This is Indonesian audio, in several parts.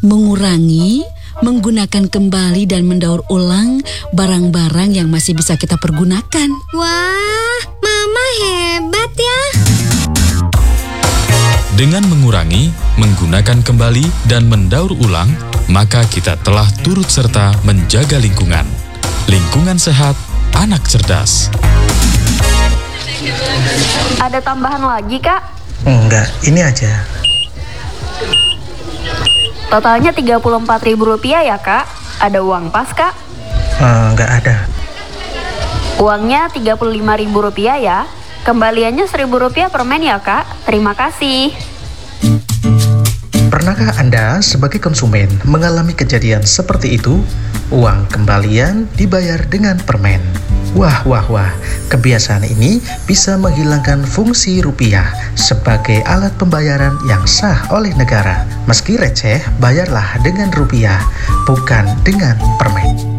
mengurangi, menggunakan kembali dan mendaur ulang barang-barang yang masih bisa kita pergunakan. Wah, Mama hebat ya. Dengan mengurangi, menggunakan kembali, dan mendaur ulang, maka kita telah turut serta menjaga lingkungan. Lingkungan sehat, anak cerdas. Ada tambahan lagi, Kak? Enggak, ini aja. Totalnya Rp34.000 ya, Kak? Ada uang pas, Kak? Enggak ada. Uangnya Rp35.000 ya? Kembaliannya Rp1.000 per men ya, Kak? Terima kasih. Pernahkah Anda sebagai konsumen mengalami kejadian seperti itu? Uang kembalian dibayar dengan permen. Wah, kebiasaan ini bisa menghilangkan fungsi rupiah sebagai alat pembayaran yang sah oleh negara. Meski receh, bayarlah dengan rupiah, bukan dengan permen.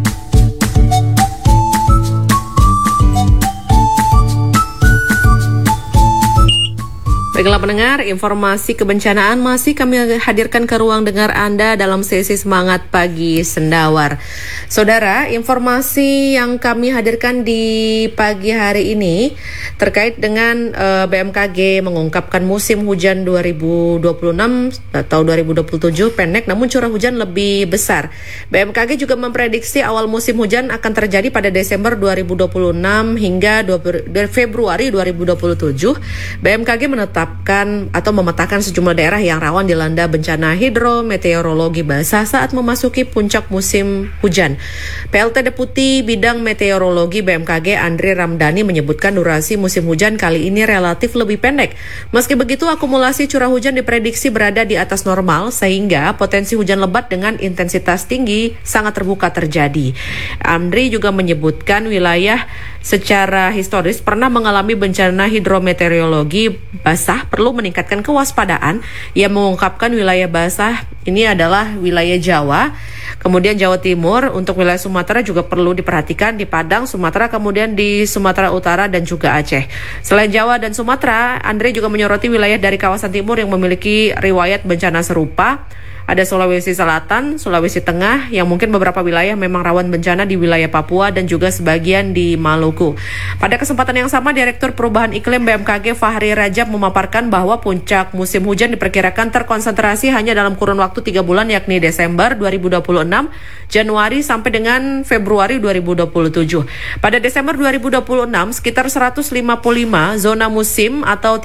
Baiklah pendengar, informasi kebencanaan masih kami hadirkan ke ruang dengar Anda dalam sesi Semangat Pagi Sendawar. Saudara, informasi yang kami hadirkan di pagi hari ini terkait dengan BMKG mengungkapkan musim hujan 2026 atau 2027 pendek namun curah hujan lebih besar. BMKG juga memprediksi awal musim hujan akan terjadi pada Desember 2026 hingga Februari 2027. BMKG memetakan sejumlah daerah yang rawan dilanda bencana hidrometeorologi basah saat memasuki puncak musim hujan. PLT Deputi Bidang Meteorologi BMKG Andri Ramdhani menyebutkan durasi musim hujan kali ini relatif lebih pendek. Meski begitu, akumulasi curah hujan diprediksi berada di atas normal sehingga potensi hujan lebat dengan intensitas tinggi sangat terbuka terjadi. Andri juga menyebutkan wilayah secara historis pernah mengalami bencana hidrometeorologi basah perlu meningkatkan kewaspadaan. Ia mengungkapkan wilayah basah ini adalah wilayah Jawa, kemudian Jawa Timur, untuk wilayah Sumatera juga perlu diperhatikan di Padang, Sumatera, kemudian di Sumatera Utara dan juga Aceh. Selain Jawa dan Sumatera, Andre juga menyoroti wilayah dari kawasan timur yang memiliki riwayat bencana serupa. Ada Sulawesi Selatan, Sulawesi Tengah, yang mungkin beberapa wilayah memang rawan bencana di wilayah Papua dan juga sebagian di Maluku. Pada kesempatan yang sama, Direktur Perubahan Iklim BMKG Fahri Rajab memaparkan bahwa puncak musim hujan diperkirakan terkonsentrasi hanya dalam kurun waktu 3 bulan, yakni Desember 2026, Januari sampai dengan Februari 2027. Pada Desember 2026, sekitar 155 zona musim atau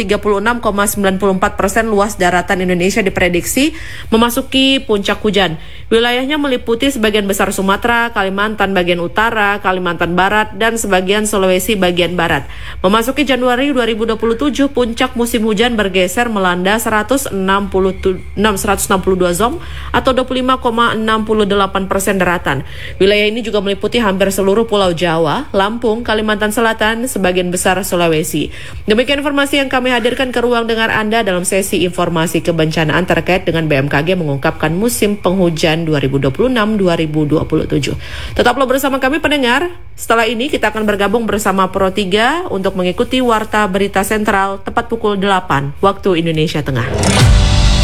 36,94% luas daratan Indonesia diprediksi memasuki puncak hujan. Wilayahnya meliputi sebagian besar Sumatera, Kalimantan bagian utara, Kalimantan Barat, dan sebagian Sulawesi bagian barat. Memasuki Januari 2027, puncak musim hujan bergeser melanda 162 zon atau 25,68% daratan. Wilayah ini juga meliputi hampir seluruh Pulau Jawa, Lampung, Kalimantan Selatan, sebagian besar Sulawesi. Demikian informasi yang kami hadirkan ke ruang dengar Anda dalam sesi informasi kebencanaan terkait dengan BMKG mengungkapkan musim penghujan 2026-2027. Tetaplah bersama kami pendengar. Setelah ini kita akan bergabung bersama Pro 3 untuk mengikuti Warta Berita Sentral tepat pukul 8 waktu Indonesia Tengah.